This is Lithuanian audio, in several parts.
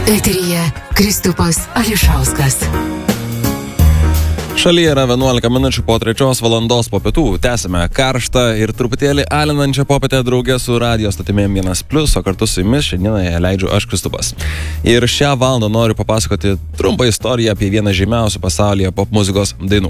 Eteryje Kristupas Ališauskas. Šalyje yra 11 minučių po 3 valandos po pietų. Tęsime karštą ir truputėlį alinančią popietę draugę su radio stotimėm 1+, o kartu su jumis šiandieną ją leidžiu aš, Kristupas. Ir šią valandą noriu papasakoti trumpą istoriją apie vieną žymiausių pasaulyje popmuzikos dainų.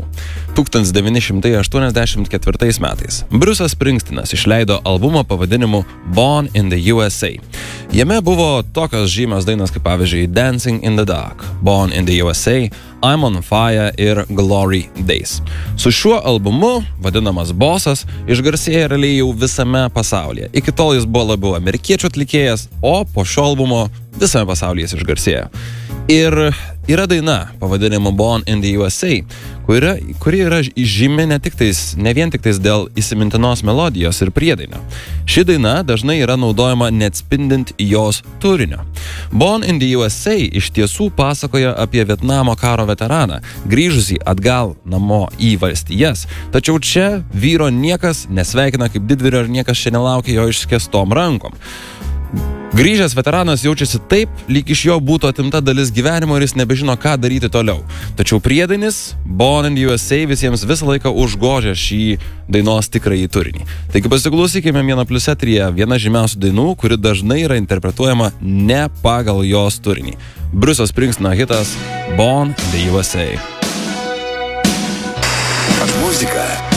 1984 metais Bruce'as Springsteenas išleido albumą pavadinimu Born in the USA. Jame buvo tokios žymios dainos kaip pavyzdžiui Dancing in the Dark, Born in the USA, I'm on Fire ir Glory Days. Su šiuo albumu, vadinamas Bossas, išgarsėjo realiai jau visame pasaulyje. Iki tol jis buvo labiau amerikiečių atlikėjas, o po šio albumo visame pasaulyje jis išgarsėjo. Ir yra daina pavadinimu Born in the USA, kuri yra žymi ne vien tik dėl įsimintinos melodijos ir priedainio. Ši daina dažnai yra naudojama neatspindint jos turinio. Born in the USA iš tiesų pasakoja apie Vietnamo karo veteraną, grįžusį atgal namo į valstijas, tačiau čia vyro niekas nesveikina kaip didvyrio ir niekas čia nelaukia jo išskėstom rankom. Grįžęs veteranas jaučiasi taip, lyg iš jo būtų atimta dalis gyvenimo ir jis nebežino, ką daryti toliau. Tačiau priedainis Born in the USA visiems visą laiką užgožia šį dainos tikrąjį turinį. Taigi pasiklausykime 1+ eteryje vieną žymiausių dainų, kuri dažnai yra interpretuojama ne pagal jos turinį. Bruce'o Springsteeno hitas Born in the USA. Muzika